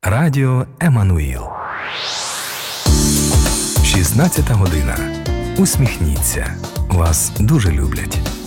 Радіо Еммануїл. 16 година. Усміхніться. Вас дуже люблять.